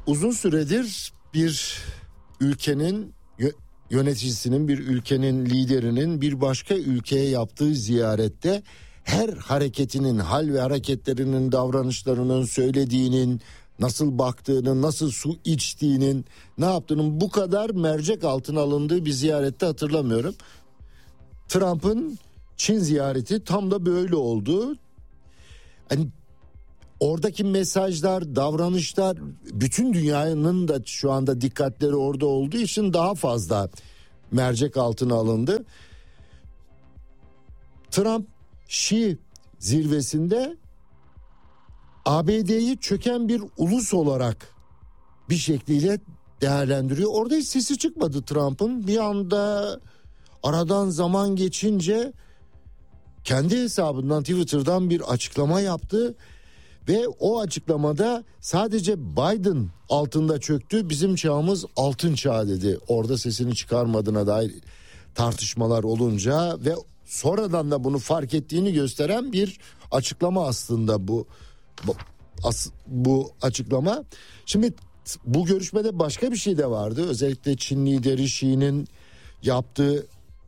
uzun süredir bir ülkenin yöneticisinin, bir ülkenin liderinin bir başka ülkeye yaptığı ziyarette her hareketinin, hal ve hareketlerinin, davranışlarının, söylediğinin, nasıl baktığının, nasıl su içtiğinin, ne yaptığının bu kadar mercek altına alındığı bir ziyarette hatırlamıyorum. Trump'ın Çin ziyareti tam da böyle oldu. Hani oradaki mesajlar, davranışlar, bütün dünyanın da şu anda dikkatleri orada olduğu için daha fazla mercek altına alındı. Trump Şii zirvesinde ABD'yi çöken bir ulus olarak bir şekliyle değerlendiriyor. Orada hiç sesi çıkmadı Trump'ın. Bir anda aradan zaman geçince kendi hesabından, Twitter'dan bir açıklama yaptı. Ve o açıklamada sadece Biden altında çöktü, bizim çağımız altın çağ dedi. Orada sesini çıkarmadığına dair tartışmalar olunca ve sonradan da bunu fark ettiğini gösteren bir açıklama aslında bu açıklama. Şimdi bu görüşmede başka bir şey de vardı. Özellikle Çin lideri Xi'nin yaptığı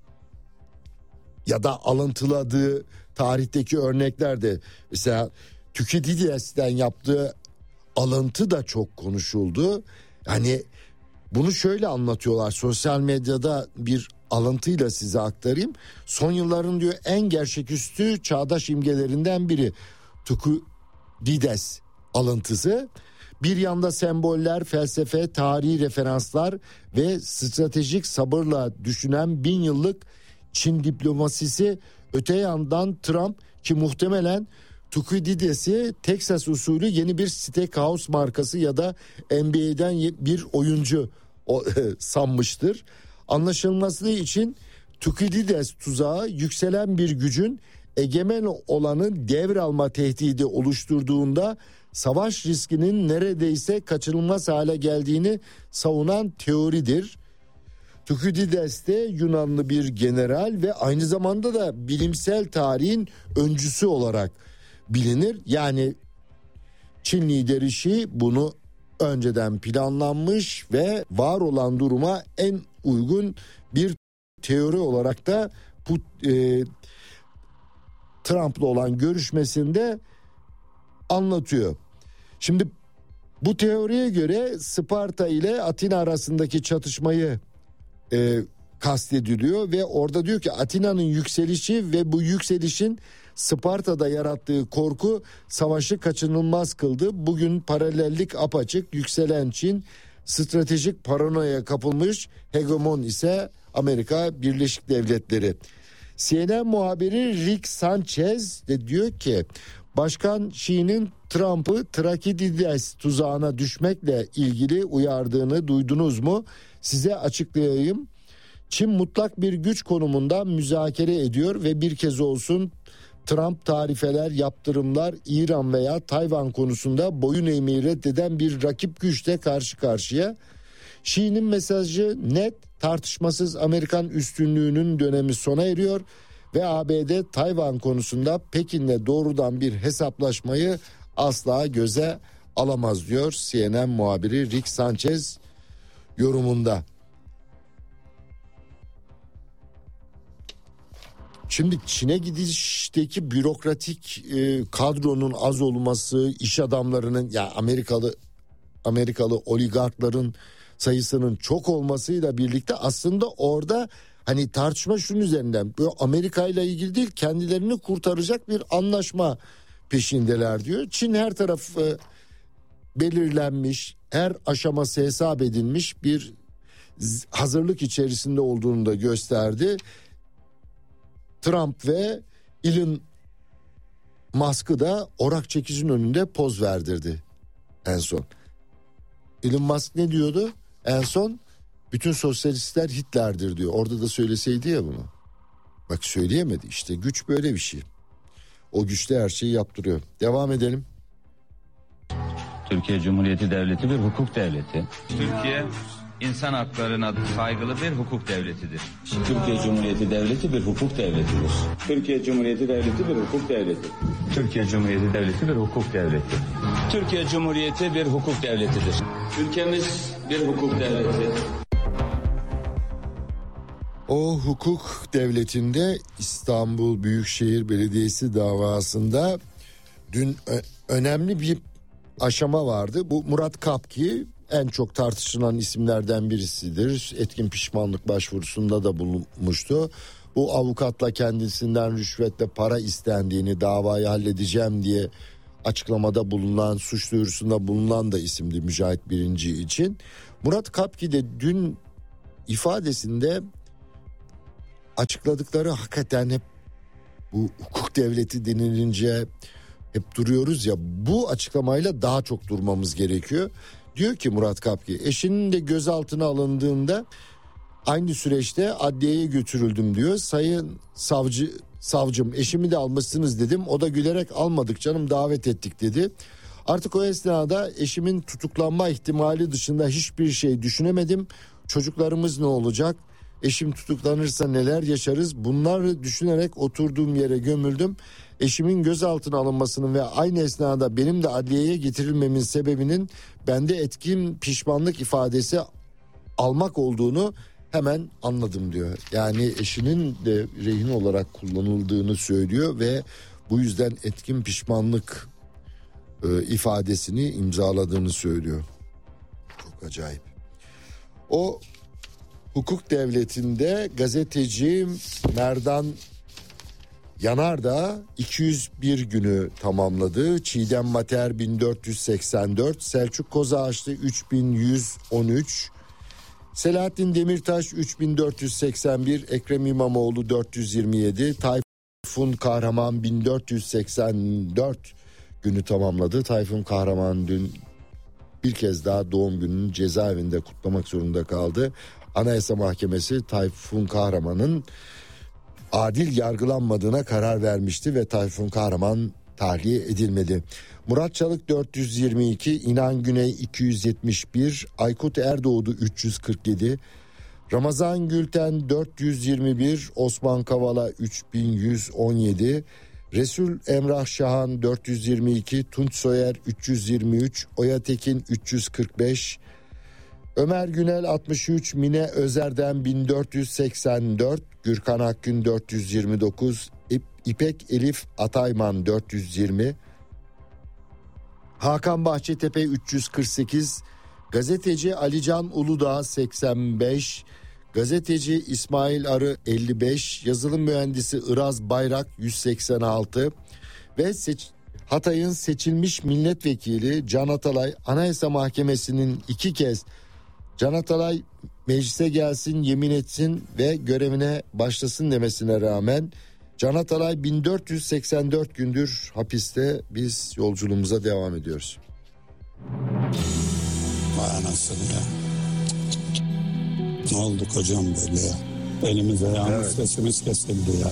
ya da alıntıladığı tarihteki örnekler de, mesela Thucydides'ten yaptığı alıntı da çok konuşuldu. Yani bunu şöyle anlatıyorlar, sosyal medyada bir alıntıyla size aktarayım. Son yılların diyor en gerçeküstü çağdaş imgelerinden biri Thucydides alıntısı. Bir yanda semboller, felsefe, tarihi referanslar ve stratejik sabırla düşünen 1000 yıllık Çin diplomasisi, öte yandan Trump ki muhtemelen Thucydides'i Texas usulü yeni bir steakhouse markası ya da NBA'den bir oyuncu sanmıştır. Anlaşılması için Thucydides tuzağı yükselen bir gücün egemen olanı devralma tehdidi oluşturduğunda savaş riskinin neredeyse kaçınılmaz hale geldiğini savunan teoridir. Thucydides de Yunanlı bir general ve aynı zamanda da bilimsel tarihin öncüsü olarak bilinir. Yani Çin lideri Xi bunu önceden planlanmış ve var olan duruma en uygun bir teori olarak da Trump'la olan görüşmesinde anlatıyor. Şimdi bu teoriye göre Sparta ile Atina arasındaki çatışmayı kastediliyor ve orada diyor ki Atina'nın yükselişi ve bu yükselişin Sparta'da yarattığı korku savaşı kaçınılmaz kıldı. Bugün paralellik apaçık, yükselen Çin stratejik paranoya kapılmış, hegemon ise Amerika Birleşik Devletleri. CNN muhabiri Rick Sanchez de diyor ki Başkan Xi'nin Trump'ı Thucydides tuzağına düşmekle ilgili uyardığını duydunuz mu? Size açıklayayım. Çin mutlak bir güç konumunda müzakere ediyor ve bir kez olsun Trump tarifeler, yaptırımlar, İran veya Tayvan konusunda boyun eğmeyi reddeden bir rakip güçle karşı karşıya. Xi'nin mesajı net, tartışmasız Amerikan üstünlüğünün dönemi sona eriyor ve ABD Tayvan konusunda Pekin'le doğrudan bir hesaplaşmayı asla göze alamaz diyor CNN muhabiri Rick Sanchez yorumunda. Şimdi Çin'e gidişteki bürokratik kadronun az olması, iş adamlarının ya Amerikalı oligarkların sayısının çok olmasıyla birlikte aslında orada hani tartışma şunun üzerinden, böyle Amerika ile ilgili değil, kendilerini kurtaracak bir anlaşma peşindeler diyor. Çin her tarafı belirlenmiş, her aşaması hesap edilmiş bir hazırlık içerisinde olduğunu da gösterdi. Trump ve Elon Musk'ı da orak çekicinin önünde poz verdirdi en son. Elon Musk ne diyordu? En son bütün sosyalistler Hitler'dir diyor. Orada da söyleseydi ya bunu. Bak söyleyemedi işte, güç böyle bir şey. O güçle her şeyi yaptırıyor. Devam edelim. Türkiye Cumhuriyeti Devleti bir hukuk devleti. Türkiye insan haklarına saygılı bir hukuk devletidir. Türkiye Cumhuriyeti Devleti bir hukuk devletidir. Türkiye Cumhuriyeti Devleti bir hukuk devleti. Türkiye Cumhuriyeti Devleti bir hukuk devleti. Türkiye Cumhuriyeti bir hukuk devletidir. Ülkemiz bir hukuk devleti. O hukuk devletinde İstanbul Büyükşehir Belediyesi davasında dün önemli bir aşama vardı. Bu Murat Kapki en çok tartışılan isimlerden birisidir. Etkin pişmanlık başvurusunda da bulunmuştu. Bu avukatla kendisinden rüşvetle para istendiğini, davayı halledeceğim diye açıklamada bulunan, suç duyurusunda bulunan da isimdi Mücahit Birinci için. Murat Kapki de dün ifadesinde açıkladıkları hakikaten hep bu hukuk devleti denilince hep duruyoruz ya, bu açıklamayla daha çok durmamız gerekiyor. Diyor ki Murat Kapki, eşinin de gözaltına alındığında aynı süreçte adliyeye götürüldüm diyor. Sayın savcım eşimi de almışsınız dedim. O da gülerek almadık canım, davet ettik dedi. Artık o esnada eşimin tutuklanma ihtimali dışında hiçbir şey düşünemedim. Çocuklarımız ne olacak? Eşim tutuklanırsa neler yaşarız? Bunları düşünerek oturduğum yere gömüldüm. Eşimin gözaltına alınmasının ve aynı esnada benim de adliyeye getirilmemin sebebinin bende etkin pişmanlık ifadesi almak olduğunu hemen anladım diyor. Yani eşinin de rehin olarak kullanıldığını söylüyor ve bu yüzden etkin pişmanlık ifadesini imzaladığını söylüyor. Çok acayip. O hukuk devletinde gazeteci Merdan Yanardağ 201 günü tamamladı. Çiğdem Mater 1484, Selçuk Kozağaçlı 3113, Selahattin Demirtaş 3481, Ekrem İmamoğlu 427, Tayfun Kahraman 1484 günü tamamladı. Tayfun Kahraman dün bir kez daha doğum gününü cezaevinde kutlamak zorunda kaldı. Anayasa Mahkemesi Tayfun Kahraman'ın adil yargılanmadığına karar vermişti ve Tayfun Kahraman tahliye edilmedi. Murat Çalık 422, İnan Güney 271, Aykut Erdoğdu 347, Ramazan Gülten 421, Osman Kavala 3117, Resul Emrah Şahan 422, Tunç Soyer 323, Oya Tekin 345, Ömer Günel 63, Mine Özer'den 1484, Gürkan Akgün 429, İpek Elif Atayman 420, Hakan Bahçetepe 348, gazeteci Alican Uludağ 85, gazeteci İsmail Arı 55, yazılım mühendisi Iraz Bayrak 186 ve Hatay'ın seçilmiş milletvekili Can Atalay Anayasa Mahkemesi'nin 2 kez Can Atalay meclise gelsin, yemin etsin ve görevine başlasın demesine rağmen Can Atalay 1484 gündür hapiste. Biz yolculuğumuza devam ediyoruz. Vay anasını ya. Ne oldu kocam böyle ya? Elimize ayağımız sesimiz kesildi ya.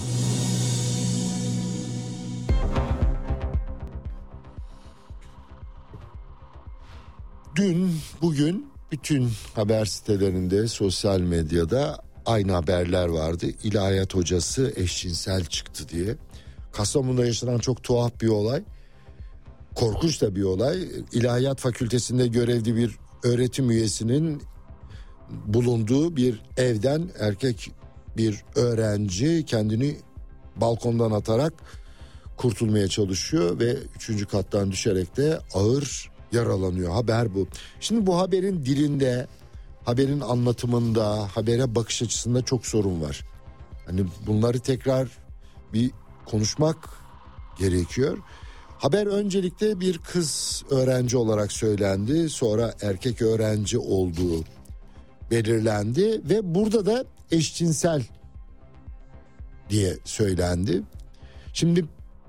Dün, bugün bütün haber sitelerinde, sosyal medyada aynı haberler vardı. İlahiyat hocası eşcinsel çıktı diye. Kastamonu'da yaşanan çok tuhaf bir olay. Korkunç da bir olay. İlahiyat Fakültesinde görevli bir öğretim üyesinin bulunduğu bir evden erkek bir öğrenci kendini balkondan atarak kurtulmaya çalışıyor ve 3. kattan düşerek de ağır yaralanıyor. Haber bu. Şimdi bu haberin dilinde, haberin anlatımında, habere bakış açısında çok sorun var. Hani bunları tekrar bir konuşmak gerekiyor. Haber öncelikle bir kız öğrenci olarak söylendi. Sonra erkek öğrenci olduğu belirlendi ve burada da eşcinsel diye söylendi. Şimdi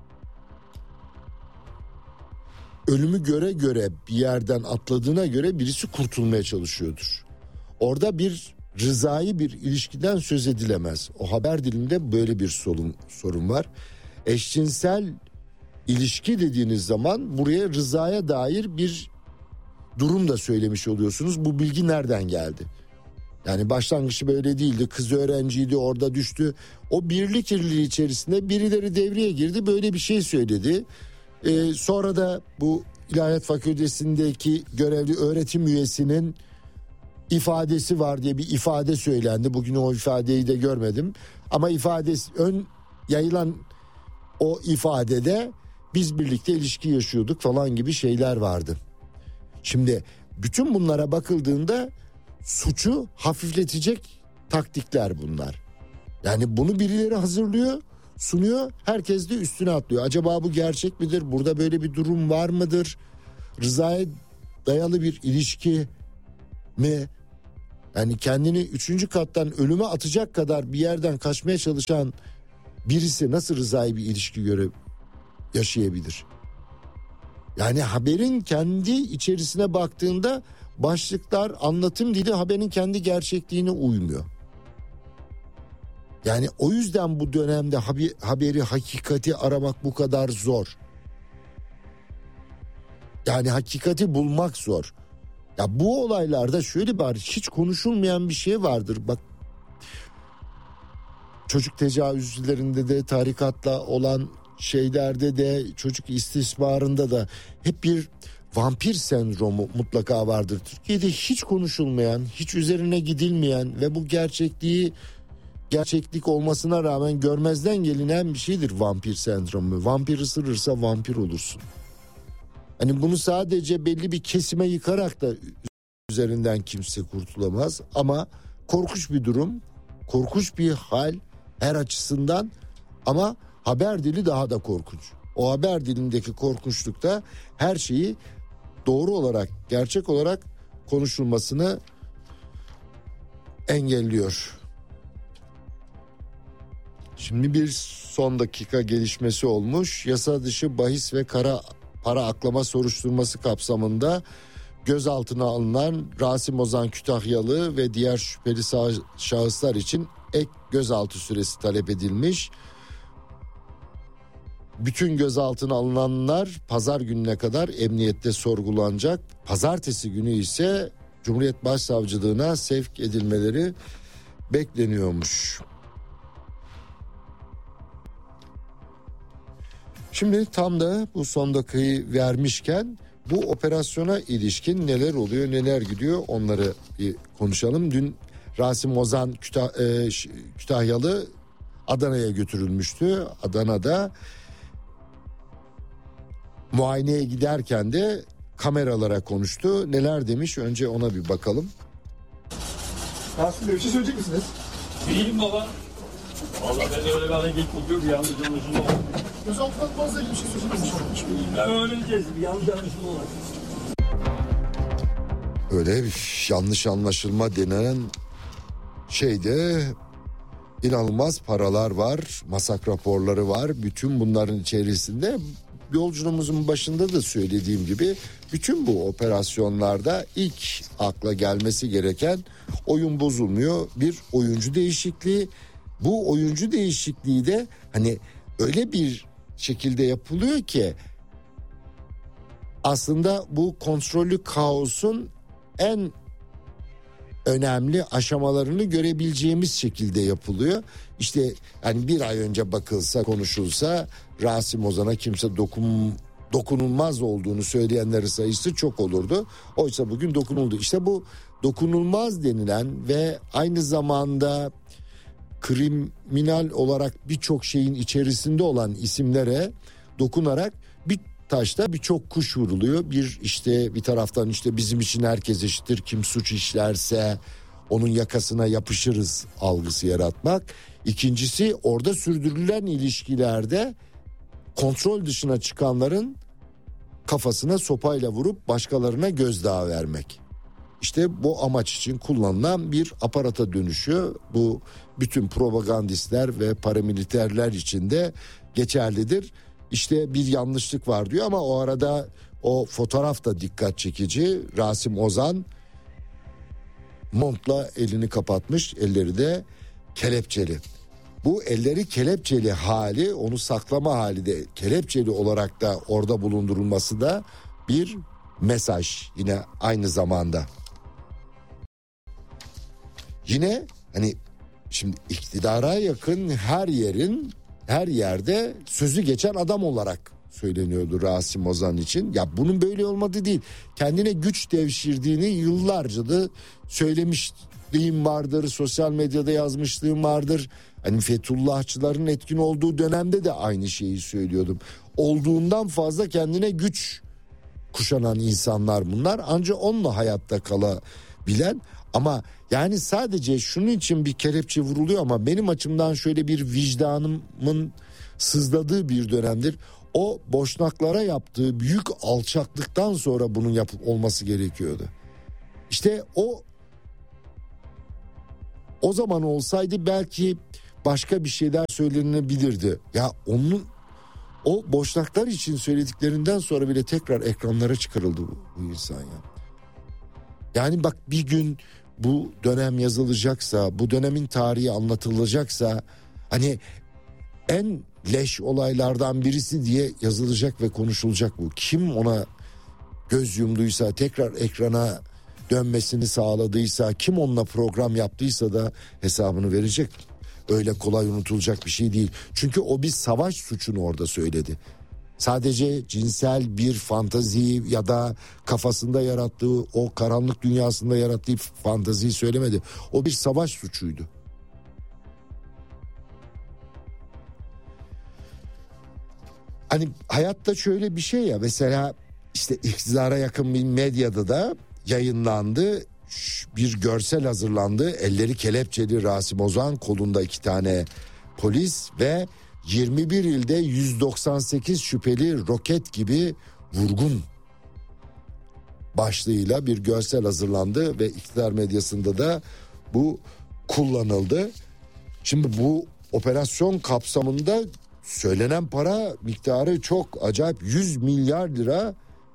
ölümü göre göre bir yerden atladığına göre birisi kurtulmaya çalışıyordur. Orada bir rızai bir ilişkiden söz edilemez. O haber dilinde böyle bir sorun var. Eşcinsel ilişki dediğiniz zaman buraya rızaya dair bir durum da söylemiş oluyorsunuz. Bu bilgi nereden geldi? Yani başlangıcı böyle değildi. Kız öğrenciydi, orada düştü. O birlik irliği içerisinde birileri devreye girdi. Böyle bir şey söyledi. Sonra da bu İlahiyat Fakültesi'ndeki görevli öğretim üyesinin ifadesi var diye bir ifade söylendi. Bugün o ifadeyi de görmedim. Ama ifadesi yayılan o ifadede biz birlikte ilişki yaşıyorduk falan gibi şeyler vardı. Şimdi bütün bunlara bakıldığında suçu hafifletecek taktikler bunlar. Yani bunu birileri hazırlıyor, sunuyor, herkes de üstüne atlıyor. Acaba bu gerçek midir? Burada böyle bir durum var mıdır? Rızaya dayalı bir ilişki mi? Yani kendini 3. kattan ölüme atacak kadar bir yerden kaçmaya çalışan birisi nasıl rızai bir ilişki yaşayabilir? Yani haberin kendi içerisine baktığında başlıklar, anlatım dili haberin kendi gerçekliğine uymuyor. Yani o yüzden bu dönemde haberi, hakikati aramak bu kadar zor. Yani hakikati bulmak zor. Ya bu olaylarda şöyle bir hiç konuşulmayan bir şey vardır. Bak, çocuk tecavüzlerinde de, tarikatla olan şeylerde de, çocuk istismarında da hep bir vampir sendromu mutlaka vardır. Türkiye'de hiç konuşulmayan, hiç üzerine gidilmeyen ve bu gerçeklik olmasına rağmen görmezden gelinen bir şeydir vampir sendromu. Vampir ısırırsa vampir olursun. Hani bunu sadece belli bir kesime yıkarak da üzerinden kimse kurtulamaz. Ama korkunç bir durum, korkunç bir hal her açısından, ama haber dili daha da korkunç. O haber dilindeki korkunçlukta her şeyi doğru olarak, gerçek olarak konuşulmasını engelliyor. Şimdi bir son dakika gelişmesi olmuş. Yasa dışı bahis ve para aklama soruşturması kapsamında gözaltına alınan Rasim Ozan Kütahyalı ve diğer şüpheli şahıslar için ek gözaltı süresi talep edilmiş. Bütün gözaltına alınanlar pazar gününe kadar emniyette sorgulanacak. Pazartesi günü ise Cumhuriyet Başsavcılığına sevk edilmeleri bekleniyormuş. Şimdi tam da bu son dakikayı vermişken bu operasyona ilişkin neler oluyor, neler gidiyor, onları bir konuşalım. Dün Rasim Ozan Kütahyalı Adana'ya götürülmüştü. Adana'da muayeneye giderken de kameralara konuştu. Neler demiş, önce ona bir bakalım. Rasim Bey, bir şey söyleyecek misiniz? Değilim baba. Vallahi ben öyle bir hareket kokuyor, bir yanlış anlaşılma var. Gözaltından fazla bir şey söyleyecek misiniz? Ben öğreneceğiz, bir yanlış anlaşılma var. Öyle bir yanlış anlaşılma denen şeyde inanılmaz paralar var, masak raporları var. Bütün bunların içerisinde yolculuğumuzun başında da söylediğim gibi bütün bu operasyonlarda ilk akla gelmesi gereken oyun bozulmuyor. Bir oyuncu değişikliği. Bu oyuncu değişikliği de hani öyle bir şekilde yapılıyor ki aslında bu kontrollü kaosun en önemli aşamalarını görebileceğimiz şekilde yapılıyor. İşte hani bir ay önce bakılsa, konuşulsa Rasim Ozan'a kimse dokunulmaz olduğunu söyleyenlerin sayısı çok olurdu. Oysa bugün dokunuldu. İşte bu dokunulmaz denilen ve aynı zamanda kriminal olarak birçok şeyin içerisinde olan isimlere dokunarak bir taşta birçok kuş vuruluyor. Bir taraftan işte bizim için herkes eşittir, kim suç işlerse onun yakasına yapışırız algısı yaratmak. İkincisi, orada sürdürülen ilişkilerde kontrol dışına çıkanların kafasına sopayla vurup başkalarına gözdağı vermek. İşte bu amaç için kullanılan bir aparata dönüşüyor. Bu bütün propagandistler ve paramiliterler için de geçerlidir. İşte bir yanlışlık var diyor ama o arada o fotoğraf da dikkat çekici. Rasim Ozan montla elini kapatmış, elleri de kelepçeli. Bu elleri kelepçeli hali, onu saklama hali de kelepçeli olarak da orada bulundurulması da bir mesaj yine aynı zamanda. yine hani şimdi iktidara yakın her yerde sözü geçen adam olarak söyleniyordu Rasim Ozan için. Ya bunun böyle olmadığı değil. Kendine güç devşirdiğini yıllarca da söylemişliğim vardır. Sosyal medyada yazmışlığım vardır. Hani Fethullahçıların etkin olduğu dönemde de aynı şeyi söylüyordum. Olduğundan fazla kendine güç kuşanan insanlar bunlar. Ancak onunla hayatta kalabilen, ama yani sadece şunun için bir kelepçe vuruluyor, ama benim açımdan şöyle bir vicdanımın sızladığı bir dönemdir. O Boşnaklara yaptığı büyük alçaklıktan sonra bunun olması gerekiyordu. İşte o zaman olsaydı belki başka bir şeyler söylenebilirdi. Ya o Boşnaklar için söylediklerinden sonra bile tekrar ekranlara çıkarıldı bu insan ya. Yani bak, bir gün bu dönem yazılacaksa, bu dönemin tarihi anlatılacaksa, hani en leş olaylardan birisi diye yazılacak ve konuşulacak bu. Kim ona göz yumduysa, tekrar ekrana dönmesini sağladıysa, kim onunla program yaptıysa da hesabını verecek. Öyle kolay unutulacak bir şey değil. Çünkü o bir savaş suçunu orada söyledi. Sadece cinsel bir fantazi ya da kafasında yarattığı, o karanlık dünyasında yarattığı fantaziyi söylemedi. O bir savaş suçuydu. Hani hayatta şöyle bir şey ya, mesela işte iktidara yakın bir medyada da yayınlandı. Bir görsel hazırlandı. Elleri kelepçeli Rasim Ozan, kolunda 2 tane polis ve 21 ilde 198 şüpheli roket gibi vurgun başlığıyla bir görsel hazırlandı ve iktidar medyasında da bu kullanıldı. Şimdi bu operasyon kapsamında söylenen para miktarı çok acayip, 100 milyar lira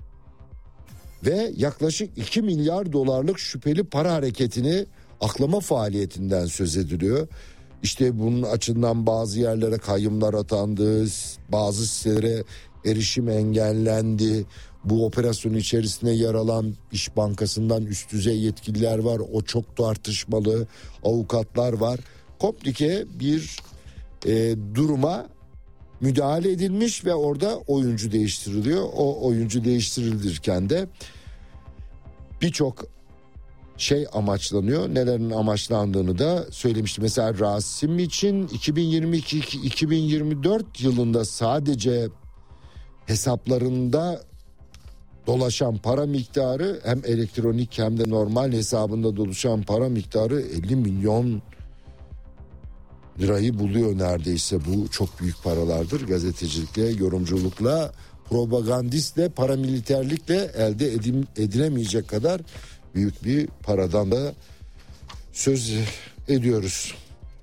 ve yaklaşık 2 milyar dolarlık şüpheli para hareketini aklama faaliyetinden söz ediliyor. İşte bunun açısından bazı yerlere kayyımlar atandı, bazı sitelere erişim engellendi. Bu operasyonun içerisinde yer alan İş Bankası'ndan üst düzey yetkililer var. O çok tartışmalı, avukatlar var. Komplike bir duruma müdahale edilmiş ve orada oyuncu değiştiriliyor. O oyuncu değiştirilirken de birçok şey amaçlanıyor. Nelerin amaçlandığını da söylemiştim. Mesela Rasim için 2022-2024 yılında sadece hesaplarında dolaşan para miktarı, hem elektronik hem de normal hesabında dolaşan para miktarı 50 milyon lirayı buluyor neredeyse. Bu çok büyük paralardır. Gazetecilikle, yorumculukla, propagandistle, paramiliterlikle elde edilemeyecek kadar büyük bir paradan da söz ediyoruz.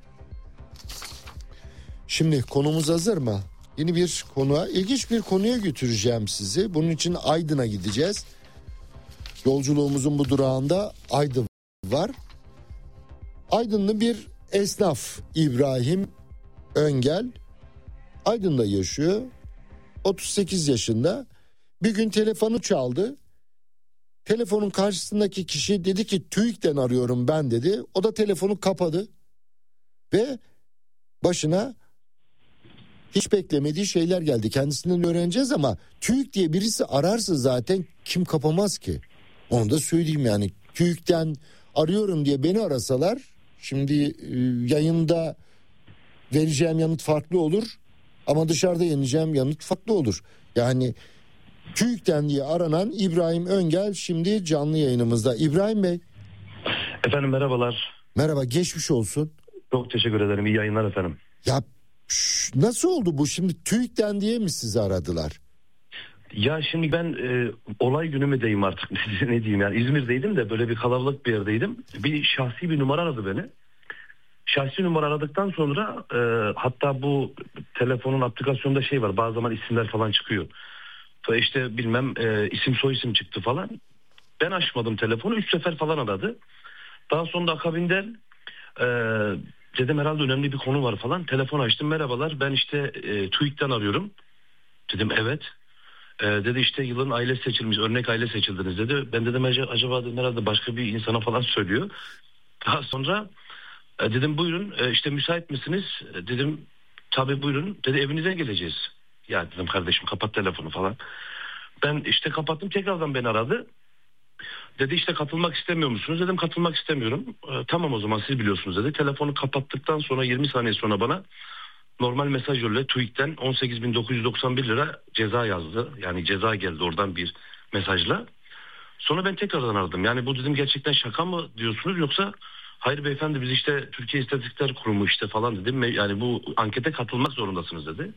Şimdi konumuz hazır mı? Yeni bir konuğa, ilginç bir konuya götüreceğim sizi. Bunun için Aydın'a gideceğiz. Yolculuğumuzun bu durağında Aydın var. Aydınlı bir esnaf İbrahim Öngel Aydın'da yaşıyor. 38 yaşında. Bir gün telefonu çaldı. Telefonun karşısındaki kişi dedi ki TÜİK'ten arıyorum ben dedi. O da telefonu kapadı ve başına hiç beklemediği şeyler geldi. Kendisinden öğreneceğiz ama TÜİK diye birisi ararsa zaten kim kapamaz ki? Onu da söyleyeyim yani. TÜİK'ten arıyorum diye beni arasalar, şimdi yayında vereceğim yanıt farklı olur ama dışarıda yeneceğim yanıt farklı olur. Yani TÜİK'ten diye aranan İbrahim Öngel şimdi canlı yayınımızda. İbrahim Bey. Efendim merhabalar. Merhaba, geçmiş olsun. Çok teşekkür ederim, iyi yayınlar efendim. Ya nasıl oldu bu, şimdi TÜİK'ten diye mi sizi aradılar? Ya şimdi ben olay günümdeyim artık ne diyeyim, yani İzmir'deydim de böyle bir kalabalık bir yerdeydim. Bir şahsi bir numara aradı beni. Şahsi numara aradıktan sonra hatta bu telefonun aplikasyonunda şey var, bazı zaman isimler falan çıkıyor. İşte bilmem isim soyisim çıktı falan. Ben açmadım telefonu, 3 sefer falan aradı. Daha sonra akabinde dedim herhalde önemli bir konu var falan. Telefon açtım, merhabalar ben işte TÜİK'ten arıyorum. Dedim evet. Dedi işte yılın aile seçilmiş, örnek aile seçildiniz dedi. Ben dedim acaba dedim, herhalde başka bir insana falan söylüyor. Daha sonra dedim buyurun işte müsait misiniz? Dedim tabii buyurun. Dedi evinize geleceğiz. Ya dedim kardeşim kapat telefonu falan. Ben işte kapattım, tekrardan beni aradı. Dedi işte katılmak istemiyor musunuz? Dedim katılmak istemiyorum. Tamam o zaman siz biliyorsunuz dedi. Telefonu kapattıktan sonra 20 saniye sonra bana normal mesaj yolla TÜİK'ten 18.991 lira ceza yazdı. Yani ceza geldi oradan bir mesajla. Sonra ben tekrardan aradım. Yani bu dedim gerçekten şaka mı diyorsunuz yoksa hayır beyefendi biz işte Türkiye İstatistikler Kurumu işte falan dedim. Yani bu ankete katılmak zorundasınız dedi.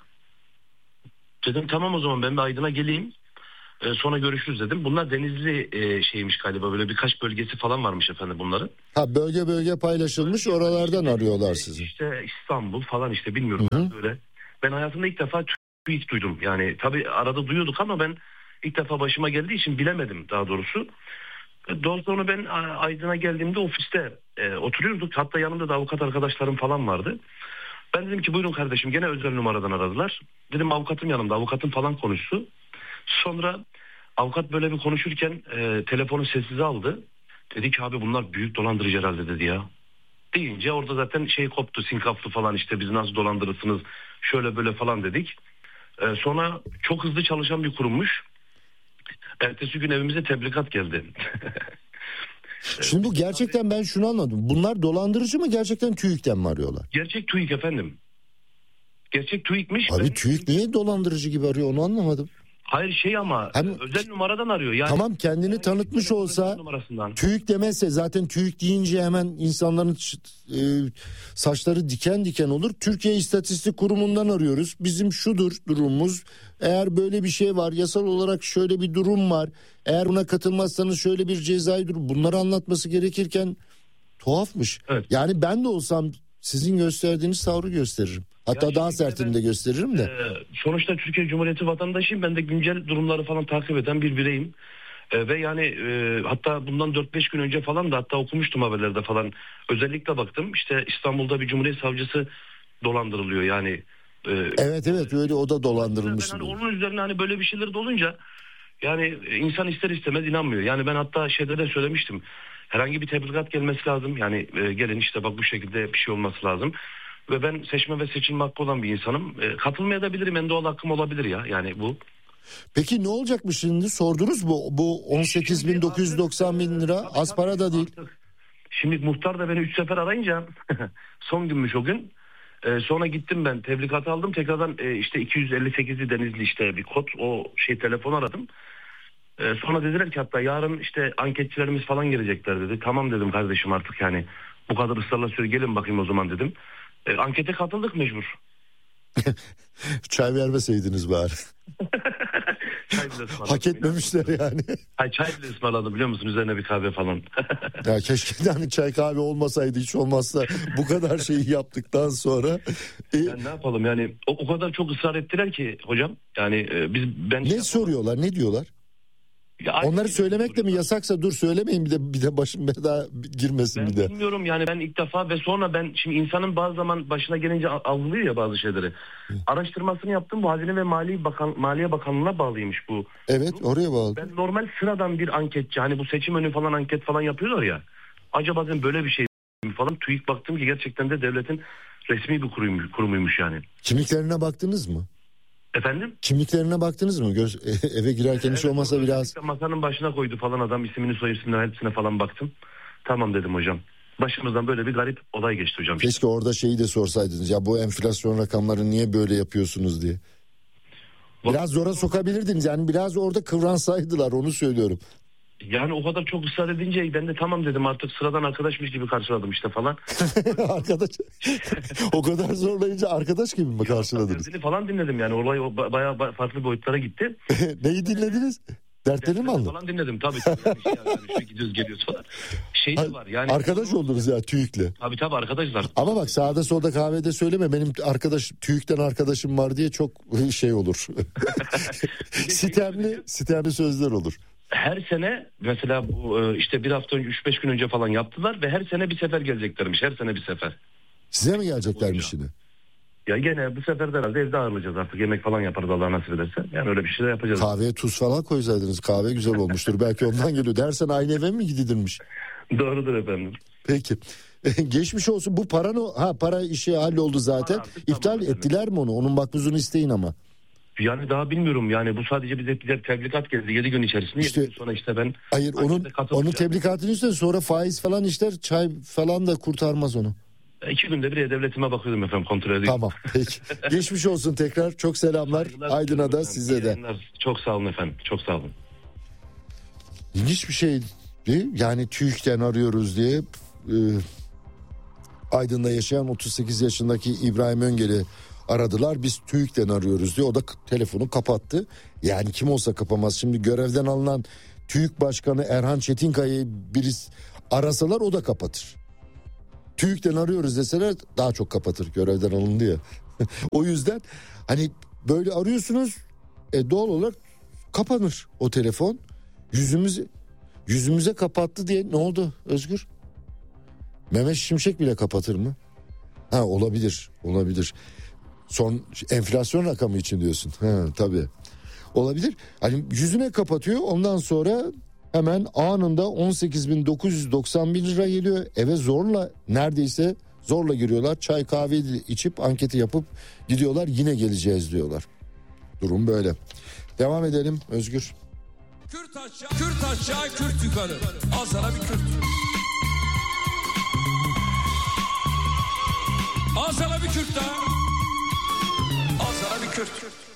Dedim tamam o zaman ben bir Aydın'a geleyim. Sonra görüşürüz dedim. Bunlar Denizli şeymiş galiba, böyle birkaç bölgesi falan varmış efendim bunların. Ha bölge bölge paylaşılmış, oralardan arıyorlar sizi. İşte İstanbul falan işte bilmiyorum böyle. Ben hayatımda ilk defa TÜİK duydum. Yani tabii arada duyuyorduk ama ben ilk defa başıma geldiği için bilemedim daha doğrusu. Daha sonra ben Aydın'a geldiğimde ofiste oturuyorduk. Hatta yanımda da avukat arkadaşlarım falan vardı. Ben dedim ki buyurun kardeşim, gene özel numaradan aradılar. Dedim avukatım yanımda, avukatım falan konuştu. Sonra avukat böyle bir konuşurken telefonu sessize aldı. Dedi ki abi bunlar büyük dolandırıcı herhalde dedi ya. Deyince orada zaten şey koptu, sinkaflı falan, işte bizi nasıl dolandırırsınız şöyle böyle falan dedik. Sonra çok hızlı çalışan bir kurummuş. Ertesi gün evimize tebligat geldi. Şimdi bu gerçekten ben şunu anladım. Bunlar dolandırıcı mı, gerçekten TÜİK'ten mi arıyorlar? Gerçek TÜİK efendim. Gerçek TÜİK'miş. Abi TÜİK niye dolandırıcı gibi arıyor, onu anlamadım. Hayır şey ama özel numaradan arıyor. Yani tamam kendini tanıtmış olsa TÜİK demezse, zaten TÜİK deyince hemen insanların saçları diken diken olur. Türkiye İstatistik Kurumu'ndan arıyoruz. Bizim şudur durumumuz. Eğer böyle bir şey var, yasal olarak şöyle bir durum var. Eğer buna katılmazsanız şöyle bir cezai durum. Bunları anlatması gerekirken tuhafmış. Evet. Yani ben de olsam sizin gösterdiğiniz tavrı gösteririm. Hatta yani daha sertini de gösteririm de. Sonuçta Türkiye Cumhuriyeti vatandaşıyım. Ben de güncel durumları falan takip eden bir bireyim. Ve yani hatta bundan 4-5 gün önce falan da hatta okumuştum haberlerde falan. Özellikle baktım işte İstanbul'da bir Cumhuriyet Savcısı dolandırılıyor yani. Evet öyle, o da dolandırılmış. Yani onun üzerine hani böyle bir şeyler de olunca yani insan ister istemez inanmıyor. Yani ben hatta şeyde de söylemiştim. Herhangi bir tebligat gelmesi lazım. Yani gelin işte bak bu şekilde bir şey olması lazım. Ve ben seçme ve seçilme hakkı olan bir insanım. Katılmaya da bilirim. En doğal hakkım olabilir ya. Yani bu. Peki ne olacakmış şimdi? Sordunuz mu? Bu 18.990 lira az para da değil. Artık. Şimdi muhtar da beni 3 sefer arayınca son günmüş o gün. Sonra gittim ben tebligatı aldım. Tekrardan işte 258'li Denizli işte bir kod, o şey telefon aradım. Sonra dediler ki hatta yarın işte anketçilerimiz falan gelecekler dedi. Tamam dedim kardeşim artık yani bu kadar ısrarla söyle gelin bakayım o zaman dedim. Ankete katıldık mecbur. Çay vermeseydiniz bari. Hak etmemişler yani. Hayır, çay bile ısmarladım biliyor musun, üzerine bir kahve falan. Ya keşke yani çay kahve olmasaydı, hiç olmazsa bu kadar şeyi yaptıktan sonra. Yani ne yapalım yani o kadar çok ısrar ettiler ki hocam. Yani ben ne soruyorlar, ne diyorlar? Ya onları söylemek de mi yasaksa dur söylemeyin, bir de başım belaya girmesin bir de. Ben bilmiyorum yani, ben ilk defa ve sonra ben şimdi insanın bazı zaman başına gelince algılıyor ya bazı şeyleri. Araştırmasını yaptım, bu Hazine ve Maliye Bakanlığı'na bağlıymış bu. Evet, oraya bağlı. Ben normal sıradan bir anketçi, hani bu seçim önü falan anket falan yapıyorlar ya. Acaba dedim böyle bir şey mi falan, TÜİK baktım ki gerçekten de devletin resmi bir kurumuymuş yani. Kimliklerine baktınız mı? Efendim? Kimliklerine baktınız mı? Eve girerken hiç olmazsa biraz. Masanın başına koydu falan adam, ismini soy isimleri hepsine falan baktım. Tamam dedim hocam. Başımızdan böyle bir garip olay geçti hocam. Keşke orada şeyi de sorsaydınız ya, bu enflasyon rakamları niye böyle yapıyorsunuz diye. Biraz zora sokabilirdiniz yani, biraz orada kıvransaydılar, onu söylüyorum. Yani o kadar çok ısrar edince ben de tamam dedim, artık sıradan arkadaşmış gibi karşıladım işte falan. Arkadaş o kadar zorlayınca arkadaş gibi mi karşıladınız? Dertlerini falan dinledim yani, olay bayağı farklı boyutlara gitti. Neyi dinlediniz? Dertlerini mi aldın? Falan dinledim tabii. Yani gidiyoruz geliyoruz falan. Şey de var yani. Arkadaş oldunuz ya TÜİK'le. Tabii arkadaşlar. Ama bak sağda solda kahvede söyleme, benim TÜİK'ten arkadaşım var diye çok şey olur. sitemli sözler olur. Her sene mesela bu işte bir hafta önce 3-5 gün önce falan yaptılar ve her sene bir sefer geleceklermiş. Her sene bir sefer. Size mi geleceklermiş şimdi? Ya gene bu sefer de herhalde evde ağırlayacağız artık. Yemek falan yaparız Allah nasip ederse. Yani öyle bir şey de yapacağız. Kahveye tuz falan koysaydınız, kahve güzel olmuştur. Belki ondan geliyor. Dersen aynı eve mi gidilmiş? Doğrudur efendim. Peki. Geçmiş olsun. Bu para işi halloldu zaten. Artık İptal tamam, ettiler mi onu? Onun makbuzunu isteyin ama. Yani daha bilmiyorum yani bu sadece bize tebligat geldi 7 gün içerisinde. İşte, 7 gün sonra işte ben... Hayır onun tebligatını üstüne sonra faiz falan işler, çay falan da kurtarmaz onu. 2 günde bir devletime bakıyordum efendim, kontrol ediyorum. Tamam peki. Geçmiş olsun tekrar. Çok selamlar. Aydın'a da size de. Çok sağ olun efendim. Çok sağ olun. İlginç bir şeydi. Yani TÜİK'ten arıyoruz diye Aydın'da yaşayan 38 yaşındaki İbrahim Öngel'i aradılar. Biz TÜİK'ten arıyoruz diye. O da telefonu kapattı. Yani kim olsa kapamaz. Şimdi görevden alınan TÜİK Başkanı Erhan Çetinkaya'yı birisi arasalar o da kapatır. TÜİK'ten arıyoruz deseler daha çok kapatır, görevden alındı ya. O yüzden hani böyle arıyorsunuz doğal olarak kapanır o telefon. Yüzümüze kapattı diye ne oldu Özgür? Mehmet Şimşek bile kapatır mı? Olabilir. Son enflasyon rakamı için diyorsun. Tabii. Olabilir. Hani yüzüne kapatıyor, ondan sonra hemen anında 18.991 lira geliyor. Eve neredeyse zorla giriyorlar. Çay kahve içip anketi yapıp gidiyorlar, yine geleceğiz diyorlar. Durum böyle. Devam edelim Özgür. Kürt aşağı Kürt yukarı. Al sana bir Kürt. Al sana bir Kürt daha. Al sana bir Kürt.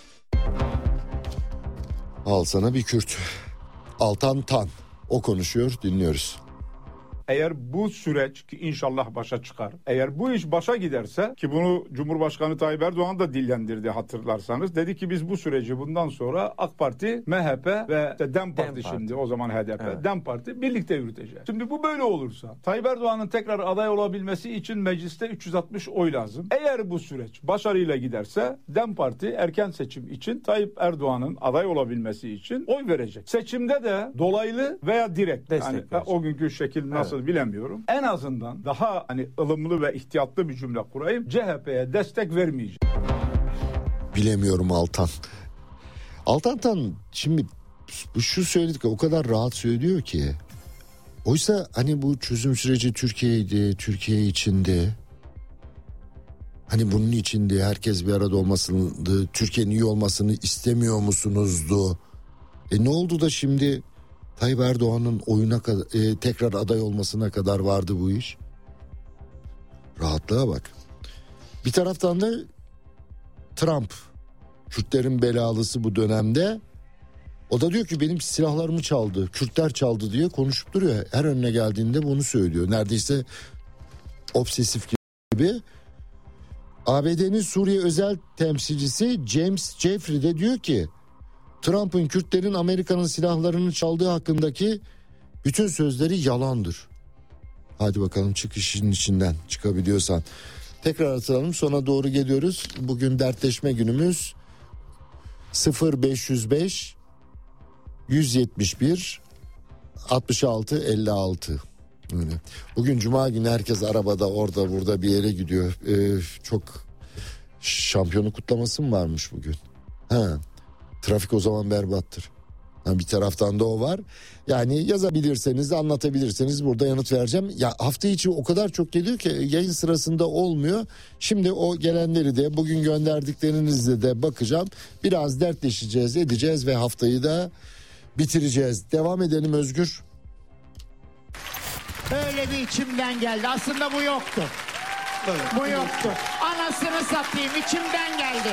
Al sana bir Kürt. Altan Tan. O konuşuyor, dinliyoruz. Eğer bu süreç ki inşallah başa çıkar. Eğer bu iş başa giderse, ki bunu Cumhurbaşkanı Tayyip Erdoğan da dillendirdi hatırlarsanız. Dedi ki biz bu süreci bundan sonra AK Parti, MHP ve DEM Parti şimdi o zaman HDP, evet. DEM Parti birlikte yürüteceğiz. Şimdi bu böyle olursa Tayyip Erdoğan'ın tekrar aday olabilmesi için mecliste 360 oy lazım. Eğer bu süreç başarıyla giderse DEM Parti erken seçim için Tayyip Erdoğan'ın aday olabilmesi için oy verecek. Seçimde de dolaylı veya direkt, yani o günkü şekil nasıl bilemiyorum. En azından daha ılımlı ve ihtiyatlı bir cümle kurayım. CHP'ye destek vermeyeceğim. Bilemiyorum Altan. Altan şimdi şu söyledik, o kadar rahat söylüyor ki. Oysa bu çözüm süreci Türkiye'ydi, Türkiye içinde. Bunun içinde herkes bir arada olmasını, Türkiye'nin iyi olmasını istemiyor musunuzdu? Ne oldu da şimdi Tayyip Erdoğan'ın tekrar aday olmasına kadar vardı bu iş? Rahatlığa bak. Bir taraftan da Trump, Kürtlerin belalısı bu dönemde. O da diyor ki benim silahlarımı çaldı, Kürtler çaldı diye konuşup duruyor. Her önüne geldiğinde bunu söylüyor. Neredeyse obsesif gibi. ABD'nin Suriye özel temsilcisi James Jeffrey de diyor ki Trump'ın Kürtlerin Amerika'nın silahlarını çaldığı hakkındaki bütün sözleri yalandır. Hadi bakalım çık işin içinden, çıkabiliyorsan. Tekrar hatırlayalım, sona doğru geliyoruz. Bugün dertleşme günümüz 0505 171 66 56. Öyle. Bugün Cuma günü herkes arabada orada burada bir yere gidiyor. Çok şampiyonluk kutlaması mı varmış bugün? Trafik o zaman berbattır. Bir taraftan da o var. Yani yazabilirseniz, anlatabilirseniz burada yanıt vereceğim. Ya hafta içi o kadar çok geliyor ki yayın sırasında olmuyor. Şimdi o gelenleri de bugün gönderdiklerinizle de bakacağım. Biraz dertleşeceğiz, edeceğiz ve haftayı da bitireceğiz. Devam edelim Özgür. Öyle bir içimden geldi. Aslında bu yoktu. Evet. Bu yoktu. Anasını satayım, içimden geldi.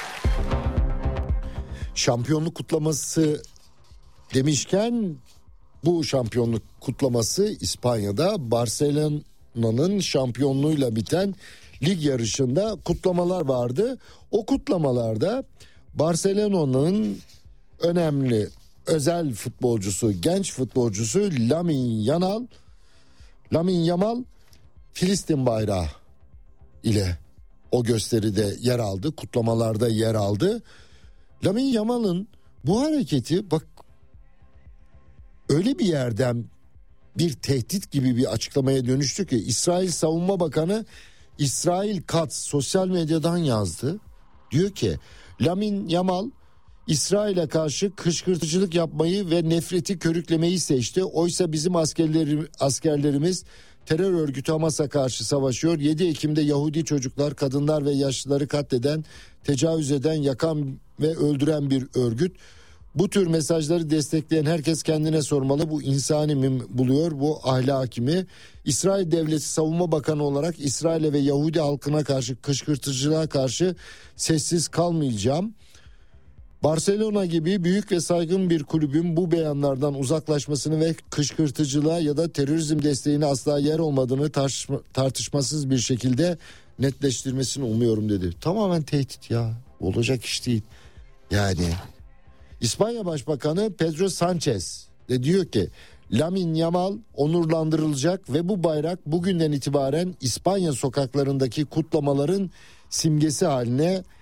Şampiyonluk kutlaması demişken bu şampiyonluk kutlaması İspanya'da Barcelona'nın şampiyonluğuyla biten lig yarışında kutlamalar vardı. O kutlamalarda Barcelona'nın önemli özel futbolcusu, genç futbolcusu Lamine Yamal Filistin bayrağı ile o gösteride yer aldı, kutlamalarda yer aldı. Lamine Yamal'ın bu hareketi bak öyle bir yerden bir tehdit gibi bir açıklamaya dönüştü ki İsrail Savunma Bakanı İsrail Katz sosyal medyadan yazdı. Diyor ki Lamine Yamal İsrail'e karşı kışkırtıcılık yapmayı ve nefreti körüklemeyi seçti. Oysa bizim askerlerimiz terör örgütü Hamas'a karşı savaşıyor. 7 Ekim'de Yahudi çocuklar, kadınlar ve yaşlıları katleden, tecavüz eden, yakan ve öldüren bir örgüt. Bu tür mesajları destekleyen herkes kendine sormalı. Bu insani mi buluyor, bu ahlaki mi? İsrail Devleti Savunma Bakanı olarak İsrail'e ve Yahudi halkına karşı kışkırtıcılığa karşı sessiz kalmayacağım. Barcelona gibi büyük ve saygın bir kulübün bu beyanlardan uzaklaşmasını ve kışkırtıcılığa ya da terörizm desteğine asla yer olmadığını tartışmasız bir şekilde netleştirmesini umuyorum dedi. Tamamen tehdit ya. Olacak iş değil. Yani İspanya Başbakanı Pedro Sanchez de diyor ki Lamine Yamal onurlandırılacak ve bu bayrak bugünden itibaren İspanya sokaklarındaki kutlamaların simgesi haline